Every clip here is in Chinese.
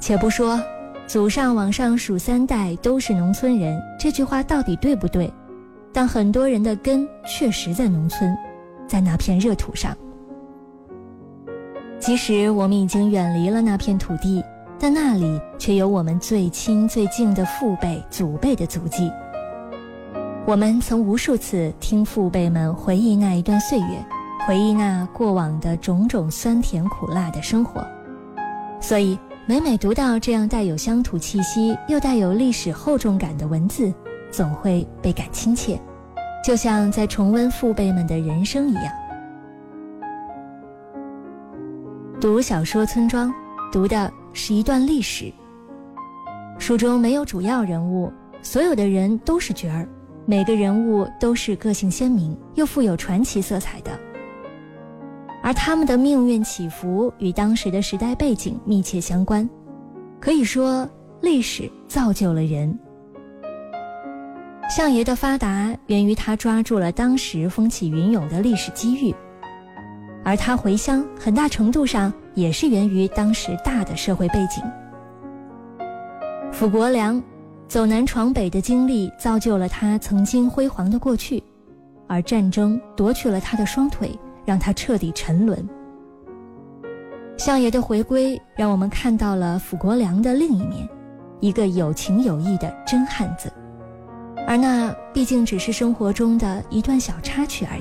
且不说祖上往上数3代都是农村人这句话到底对不对，但很多人的根确实在农村，在那片热土上。即使我们已经远离了那片土地，但那里却有我们最亲最近的父辈祖辈的足迹。我们曾无数次听父辈们回忆那一段岁月，回忆那过往的种种酸甜苦辣的生活，所以每每读到这样带有乡土气息又带有历史厚重感的文字，总会倍感亲切，就像在重温父辈们的人生一样。读小说《村庄》，读的是一段历史。书中没有主要人物，所有的人都是角儿，每个人物都是个性鲜明又富有传奇色彩的，而他们的命运起伏与当时的时代背景密切相关。可以说，历史造就了人。相爷的发达源于他抓住了当时风起云涌的历史机遇，而他回乡很大程度上也是源于当时大的社会背景。傅国良走南闯北的经历造就了他曾经辉煌的过去，而战争夺去了他的双腿，让他彻底沉沦。相爷的回归让我们看到了傅国良的另一面，一个有情有义的真汉子，而那毕竟只是生活中的一段小插曲而已。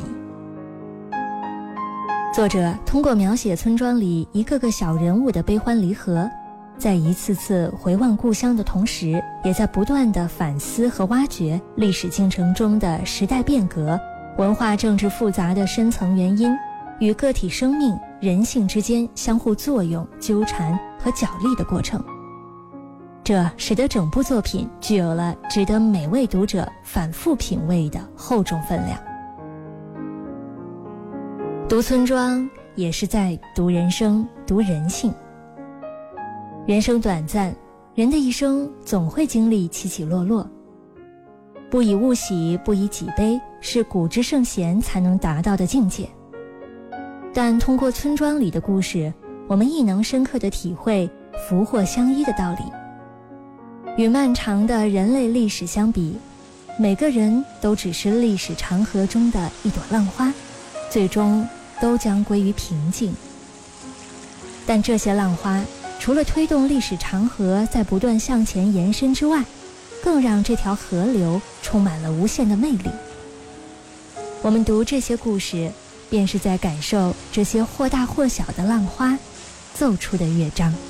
作者通过描写村庄里一个个小人物的悲欢离合，在一次次回望故乡的同时，也在不断地反思和挖掘历史进程中的时代变革、文化政治复杂的深层原因与个体生命、人性之间相互作用、纠缠和角力的过程。这使得整部作品具有了值得每位读者反复品味的厚重分量。读村庄也是在读人生，读人性。人生短暂，人的一生总会经历起起落落。不以物喜，不以己悲，是古之圣贤才能达到的境界。但通过村庄里的故事，我们亦能深刻地体会福祸相依的道理。与漫长的人类历史相比，每个人都只是历史长河中的一朵浪花，最终都将归于平静。但这些浪花除了推动历史长河在不断向前延伸之外，更让这条河流充满了无限的魅力。我们读这些故事，便是在感受这些或大或小的浪花奏出的乐章。